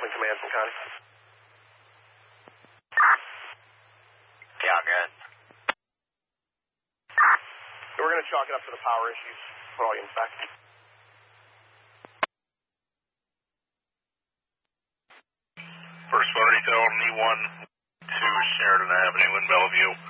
in command from Connie. Yeah, good. So we're going to chalk it up to the power issues. Volume's back. First 40 to E1 to Sheridan Avenue in Bellevue.